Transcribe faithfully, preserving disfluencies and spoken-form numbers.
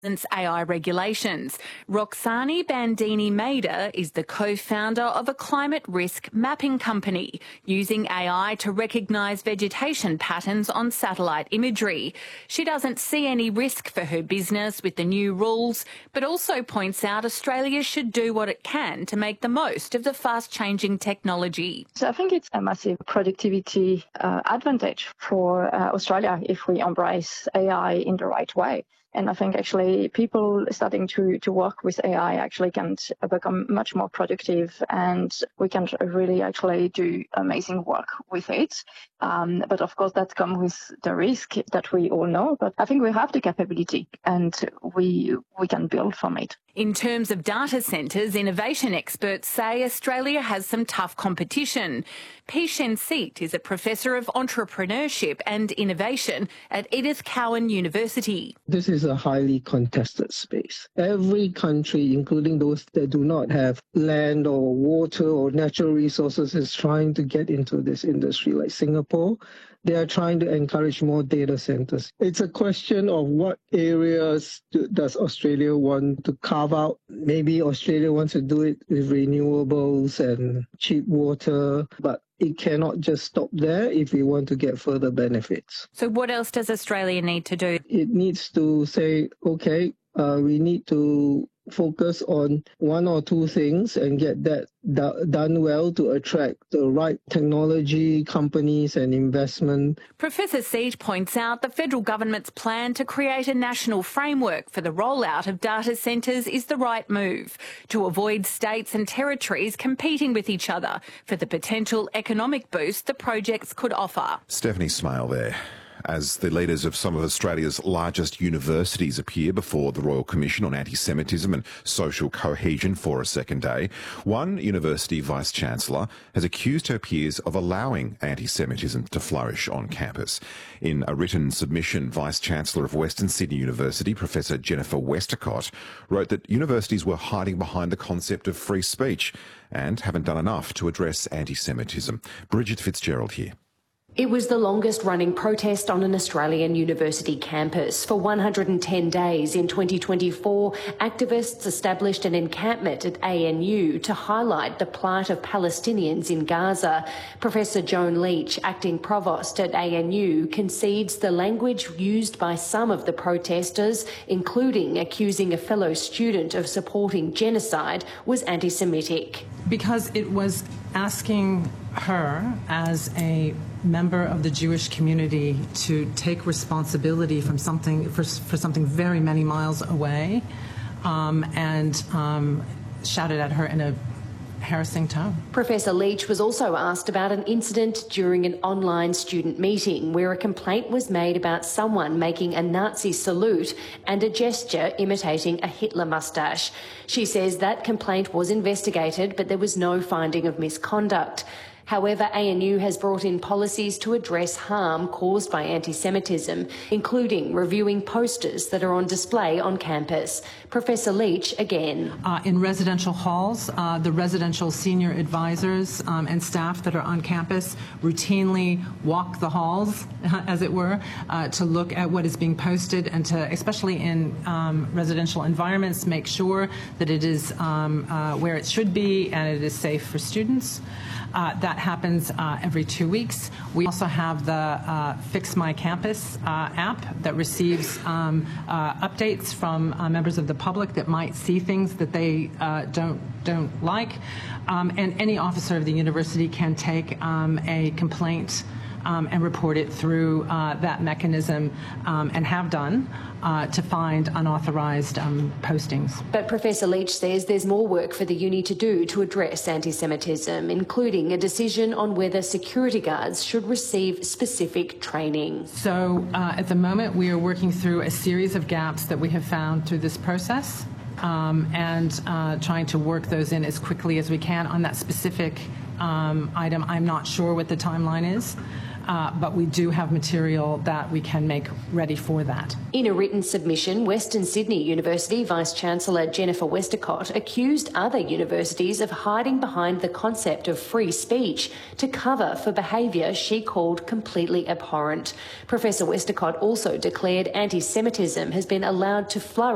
A I regulations. Roxani Bandini Maida is the co-founder of a climate risk mapping company using A I to recognise vegetation patterns on satellite imagery. She doesn't see any risk for her business with the new rules, but also points out Australia should do what it can to make the most of the fast-changing technology. So I think it's a massive productivity uh, advantage for uh, Australia if we embrace A I in the right way. And I think actually people starting to, to work with A I actually can become much more productive, and we can really actually do amazing work with it. Um, but of course that comes with the risk that we all know, but I think we have the capability and we we can build from it. In terms of data centres, innovation experts say Australia has some tough competition. P. Shenseet is a professor of entrepreneurship and innovation at Edith Cowan University. This is a highly contested space. Every country, including those that do not have land or water or natural resources, is trying to get into this industry. Like Singapore, they are trying to encourage more data centers. It's a question of what areas do, does Australia want to carve out. Maybe Australia wants to do it with renewables and cheap water, but it cannot just stop there if we want to get further benefits. So what else does Australia need to do? It needs to say, okay, uh, we need to focus on one or two things and get that do- done well to attract the right technology companies and investment. Professor Seat points out the federal government's plan to create a national framework for the rollout of data centres is the right move to avoid states and territories competing with each other for the potential economic boost the projects could offer. Stephanie Smale there. As the leaders of some of Australia's largest universities appear before the Royal Commission on Anti-Semitism and Social Cohesion for a second day, one university vice-chancellor has accused her peers of allowing anti-Semitism to flourish on campus. In a written submission, Vice-Chancellor of Western Sydney University, Professor Jennifer Westacott, wrote that universities were hiding behind the concept of free speech and haven't done enough to address anti-Semitism. Bridget Fitzgerald here. It was the longest-running protest on an Australian university campus. For one hundred ten days in twenty twenty-four, activists established an encampment at A N U to highlight the plight of Palestinians in Gaza. Professor Joan Leach, acting provost at A N U, concedes the language used by some of the protesters, including accusing a fellow student of supporting genocide, was anti-Semitic. Because it was asking her as a member of the Jewish community to take responsibility from something for, for something very many miles away, um, and um, shouted at her in a harassing tone. Professor Leach was also asked about an incident during an online student meeting where a complaint was made about someone making a Nazi salute and a gesture imitating a Hitler moustache. She says that complaint was investigated, but there was no finding of misconduct. However, A N U has brought in policies to address harm caused by anti-Semitism, including reviewing posters that are on display on campus. Professor Leach again. Uh, in residential halls, uh, the residential senior advisors um, and staff that are on campus routinely walk the halls, as it were, uh, to look at what is being posted and to, especially in um, residential environments, make sure that it is um, uh, where it should be and it is safe for students. Uh, that happens uh, every two weeks. We also have the uh, Fix My Campus uh, app that receives um, uh, updates from uh, members of the public that might see things that they uh, don't don't like. Um, and any officer of the university can take um, a complaint Um, and report it through uh, that mechanism, um, and have done, uh, to find unauthorised um, postings. But Professor Leach says there's more work for the uni to do to address anti-Semitism, including a decision on whether security guards should receive specific training. So uh, at the moment we are working through a series of gaps that we have found through this process, um, and uh, trying to work those in as quickly as we can on that specific um, item. I'm not sure what the timeline is. Uh, but we do have material that we can make ready for that. In a written submission, Western Sydney University Vice-Chancellor Jennifer Westacott accused other universities of hiding behind the concept of free speech to cover for behaviour she called completely abhorrent. Professor Westacott also declared anti-Semitism has been allowed to flourish